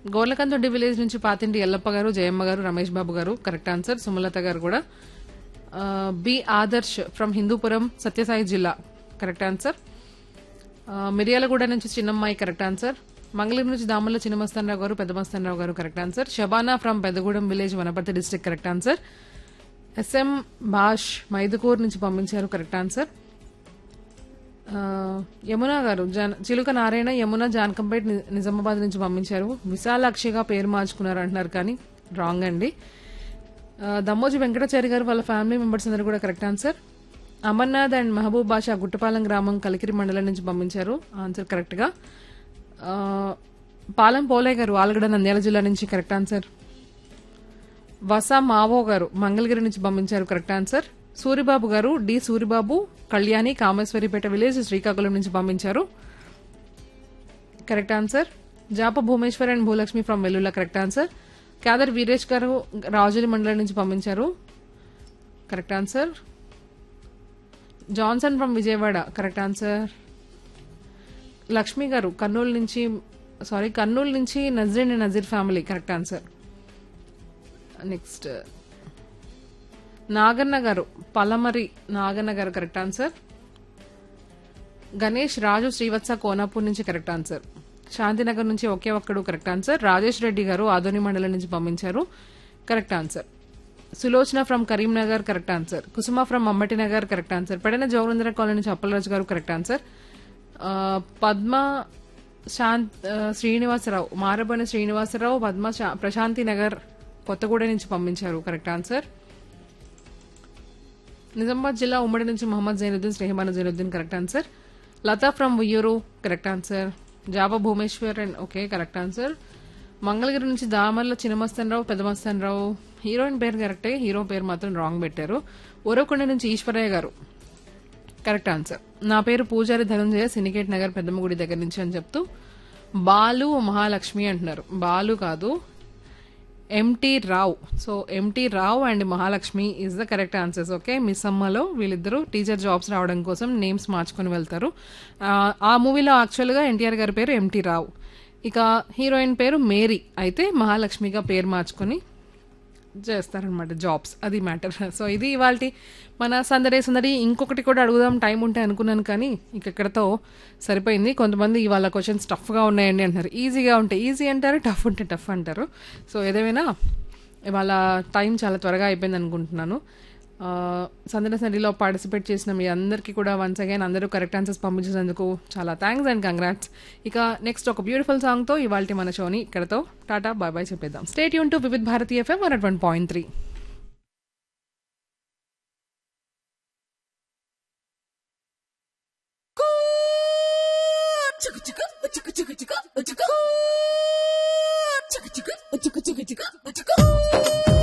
Gorlakandoddi village నుంచి పాతింటి ఎల్లప్ప గారు, జయమ్మ గారు, రమేష్ బాబు గారు కరెక్ట్ ఆన్సర్. సుమలత గారు కూడా. బి ఆదర్శ్ ఫ్రమ్ హిందూపురం, సత్యసాయి జిల్లా కరెక్ట్ ఆన్సర్. మిర్యాలగూడ నుంచి చిన్నమ్మాయి కరెక్ట్ ఆన్సర్. మంగళూరు నుంచి దామల్ల చిన్నమస్తానరావు గారు, పెద్దమస్తానరావు గారు correct answer. Shabana from Peddagudem village, Wanaparthy district correct answer. S M భాష్ Mydukur నుంచి పంపించారు కరెక్ట్ ఆన్సర్. యమున గారు చిలుక నారాయణ, యమున జానకంపేట్, నిజామాబాద్ నుంచి పంపించారు. విశాలాక్షిగా పేరు మార్చుకున్నారు అంటున్నారు కానీ రాంగ్ అండి. దమ్మోజి వెంకటాచారి గారు వాళ్ళ ఫ్యామిలీ మెంబర్స్ అందరూ కూడా correct answer. Amarnath and Mahabub బాషా గుట్టపాలెం గ్రామం కలికిరి మండలం నుంచి పంపించారు ఆన్సర్ కరెక్ట్ గా. పాలెం పోలే గారు ఆలగడ నంద్యాల జిల్లా నుంచి కరెక్ట్ ఆన్సర్. వసా మావో గారు మంగళగిరి నుంచి పంపించారు కరెక్ట్ ఆన్సర్. సూరిబాబు గారు డి సూరిబాబు, కళ్యాణి, కామేశ్వరిపేట విలేజ్, శ్రీకాకుళం నుంచి పంపించారు correct answer. జాప Bhumeshwar and Bhulakshmi from Vellulla correct answer. క్యాదర్ వీరేష్ గారు రాజులి మండలం నుంచి పంపించారు correct answer. Johnson from Vijayawada correct answer. Lakshmi గారు కర్నూలు నుంచి Nazreen and Nazir family correct answer. Next Naganna గారు పలమరి నాగన్న గారు కరెక్ట్ ఆన్సర్. గణేష్ రాజు శ్రీవత్స కోనాపూర్ నుంచి కరెక్ట్ ఆన్సర్. శాంతినగర్ నుంచి ఒకే ఒక్కడు కరెక్ట్ ఆన్సర్. రాజేష్ రెడ్డి గారు ఆదోని మండలం నుంచి పంపించారు correct answer. Sulochana from Karimnagar correct answer. Kusum from అమ్మటి Nagar correct answer. Pedana Jogendra colony నుంచి అప్పలరాజు గారు కరెక్ట్ ఆన్సర్. పద్మ శ్రీనివాసరావు, మారబోని శ్రీనివాసరావు, పద్మ ప్రశాంతి నగర్ కొత్తగూడ నుంచి పంపించారు కరెక్ట్ ఆన్సర్. నిజామాబాద్ జిల్లా ఉమ్మడి నుంచి Mohammed Zainuddin, స్నేహమాన Zainuddin correct answer. Lata from Uyyuru correct answer. జాబా Bhumeshwar and okay correct answer. Mangalagiri నుంచి దామర్ల చిన్నమస్తానరావు, పెద్దమస్తానరావు, హీరోయిన్ పేరు కరెక్టే, హీరో పేరు మాత్రం రాంగ్ పెట్టారు. ఉరవకొండ నుంచి ఈశ్వరయ్య గారు కరెక్ట్ ఆన్సర్. నా పేరు పూజారి ధనంజయ, సిండికేట్ నగర్ పెద్దమ్మగుడి దగ్గర నుంచి అని చెప్తూ బాలు మహాలక్ష్మి అంటున్నారు. బాలు కాదు, empty Rao. So empty Rao and Mahalakshmi is the correct answers. Okay, miss అమ్మలో వీళ్ళిద్దరూ టీచర్ జాబ్స్ రావడం కోసం నేమ్స్ మార్చుకొని వెళ్తారు. ఆ మూవీలో యాక్చువల్ గా ఎన్టీఆర్ గారి పేరు ఎంటీ రావు, ఇక హీరోయిన్ పేరు మేరీ, అయితే మహాలక్ష్మిగా పేరు మార్చుకొని చేస్తారనమాట జాబ్స్, అది మ్యాటర్. సో ఇది ఇవాళ మన సందడి సందడి. ఇంకొకటి కూడా అడుగుదాం టైం ఉంటే అనుకున్నాను కానీ ఇక్కడతో సరిపోయింది. కొంతమంది ఇవాళ క్వశ్చన్స్ టఫ్గా ఉన్నాయండి అంటారు, ఈజీగా ఉంటే ఈజీ అంటారు, టఫ్ ఉంటే టఫ్ అంటారు. సో ఏదేమైనా ఇవాళ టైం చాలా త్వరగా అయిపోయింది అనుకుంటున్నాను. సందడి సందడిలో పార్టిసిపేట్ చేసిన మీ అందరికీ కూడా వన్స్ అగైన్ అందరూ కరెక్ట్ ఆన్సర్స్ పంపించినందుకు చాలా థ్యాంక్స్ అండ్ కంగ్రాట్స్. ఇక నెక్స్ట్ ఒక బ్యూటిఫుల్ సాంగ్ తో ఇవాళ మన షోని ఇక్కడతో టాటా బాయ్ బాయ్ చెప్పేద్దాం. Stay tune to Vividh Bharati FM 101.3. Chicka chicka, chicka chicka chicka,